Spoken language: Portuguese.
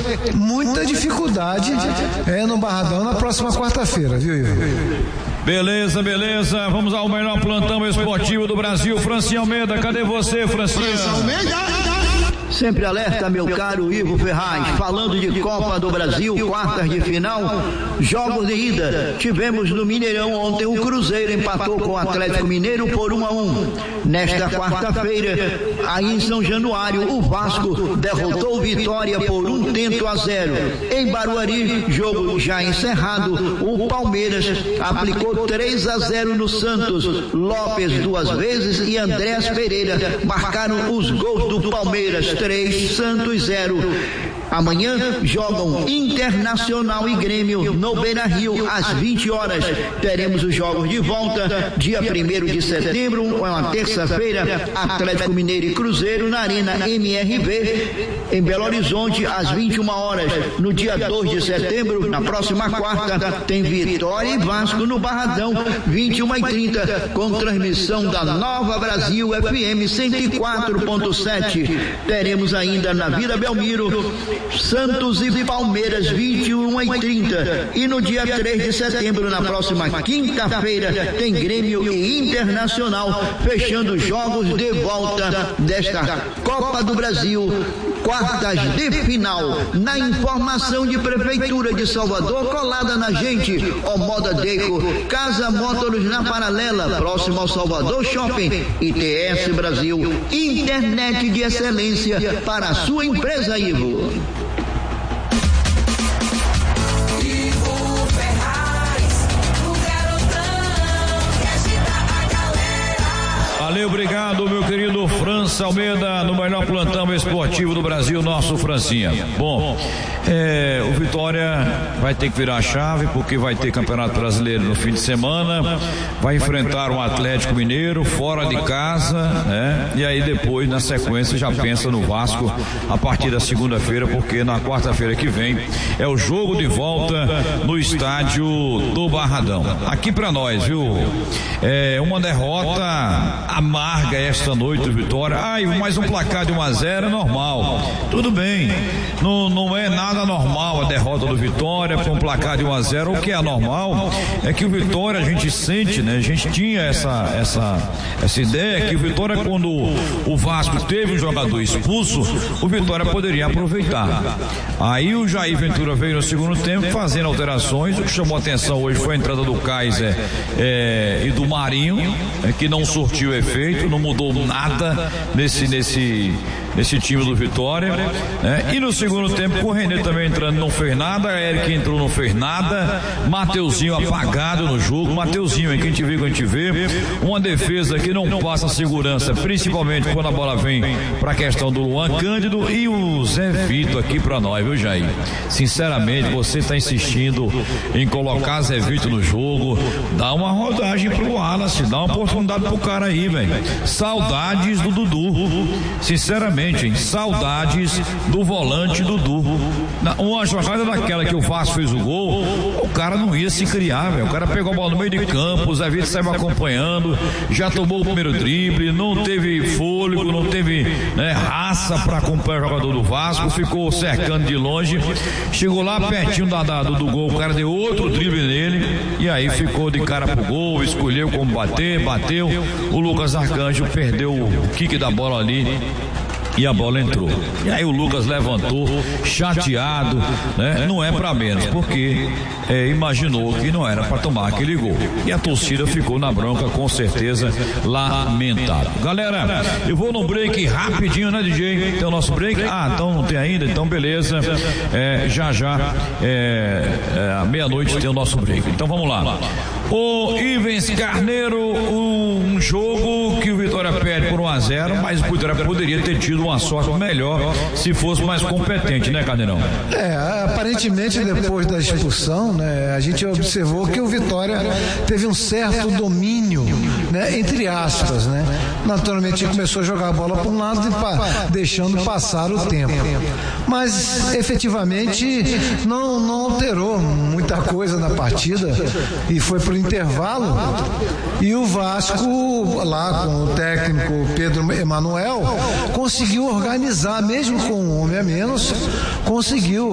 ter muita dificuldade no Barradão na próxima quarta-feira, viu, Ivo? Beleza. Vamos ao melhor plantão esportivo do Brasil. Francinha Almeida, cadê você, Francinha? Sempre alerta, meu caro Ivo Ferraz, falando de Copa do Brasil, quartas de final, jogos de ida. Tivemos no Mineirão ontem o Cruzeiro empatou com o Atlético Mineiro por 1-1. Nesta quarta-feira, aí em São Januário, o Vasco derrotou o Vitória por 1-0. Em Barueri, jogo já encerrado, o Palmeiras aplicou 3-0 no Santos. Lopes 2 vezes e Andrés Pereira marcaram os gols do Palmeiras. 3, Santos 0. Amanhã jogam Internacional e Grêmio no Beira-Rio às 20 horas. Teremos os jogos de volta dia 1º de setembro, uma terça-feira, Atlético Mineiro e Cruzeiro na Arena MRV em Belo Horizonte às 21 horas. No dia 2 de setembro, na próxima quarta, tem Vitória e Vasco no Barradão, 21h30, com transmissão da Nova Brasil FM 104.7. Teremos ainda na Vila Belmiro Santos e Palmeiras, 21h30. E no dia 3 de setembro, na próxima quinta-feira, tem Grêmio e Internacional, fechando os jogos de volta desta Copa do Brasil, quartas de final. Na informação de Prefeitura de Salvador, colada na gente, Omoda Deco, Casa Motors na Paralela, próximo ao Salvador Shopping, ITS Brasil, internet de excelência para a sua empresa, Ivo. Valeu, obrigado, meu querido França Almeida, no melhor plantão esportivo do Brasil, nosso Francinha. Bom, o Vitória vai ter que virar a chave, porque vai ter Campeonato Brasileiro no fim de semana, vai enfrentar um Atlético Mineiro fora de casa, né? E aí depois, na sequência, já pensa no Vasco a partir da segunda-feira, porque na quarta-feira que vem é o jogo de volta no estádio do Barradão. Aqui pra nós, viu? Uma derrota amarga esta noite, Vitória. Mas um placar de 1-0 é normal. Tudo bem. Não é nada normal a derrota do Vitória com um placar de 1-0. O que é anormal é que o Vitória, a gente sente, né? A gente tinha essa ideia que o Vitória, quando o Vasco teve um jogador expulso, o Vitória poderia aproveitar. Aí o Jair Ventura veio no segundo tempo fazendo alterações. O que chamou a atenção hoje foi a entrada do Kaiser e do Marinho, que não surtiu efeito, não mudou nada nesse time do Vitória, né? E no segundo tempo, o René também entrando, não fez nada, a Eric entrou, não fez nada, Mateuzinho apagado no jogo. Mateuzinho, que a gente vê, uma defesa que não passa segurança, principalmente quando a bola vem pra questão do Luan Cândido, e o Zé Vitor aqui pra nós, viu, Jair? Sinceramente, você tá insistindo em colocar Zé Vitor no jogo, dá uma rodagem pro Wallace, dá uma oportunidade pro cara aí, velho. Saudades do Dudu, sinceramente, hein? Saudades do volante Dudu. Uma jogada daquela que o Vasco fez o gol, o cara não ia se criar, velho. O cara pegou a bola no meio de campo, o Zé Vitor saiu acompanhando, já tomou o primeiro drible, não teve fôlego, não teve, né, raça pra acompanhar o jogador do Vasco, ficou cercando de longe, chegou lá pertinho do gol, o cara deu outro drible nele, e aí ficou de cara pro gol, escolheu como bateu, o Lucas Arcanjo perdeu o kick da bola ali e a bola entrou. E aí o Lucas levantou, chateado, né? Não é pra menos, porque imaginou que não era pra tomar aquele gol. E a torcida ficou na bronca, com certeza, lamentável. Galera, eu vou no break rapidinho, né, DJ? Tem o nosso break? Então não tem ainda? Então beleza. Já à meia-noite tem o nosso break. Então vamos lá. O Ivens Carneiro, um jogo que o Vitória perde por 1-0, mas o Vitória poderia ter tido uma sorte melhor se fosse mais competente, né, Carneirão? Aparentemente depois da expulsão, né, a gente observou que o Vitória teve um certo domínio, né, entre aspas, né? Naturalmente começou a jogar a bola para um lado e deixando passar o tempo, mas efetivamente não alterou muita coisa na partida e foi pro intervalo, e o Vasco lá com o técnico Pedro Emanuel conseguiu organizar, mesmo com um homem a menos, conseguiu